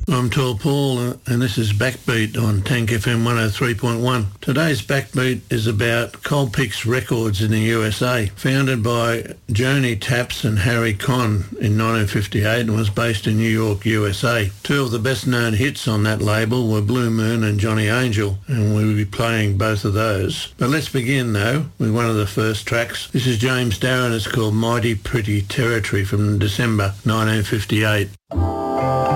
I'm Tall Paul, and this is Backbeat on Tank FM 103.1. Today's Backbeat is about Colpix Records in the USA, founded by Joni Taps and Harry Conn in 1958 and was based in New York, USA. Two of the best-known hits on that label were Blue Moon and Johnny Angel, and we'll be playing both of those. But let's begin, though, with one of the first tracks. This is James Darren. It's called Mighty Pretty Territory from December 1958.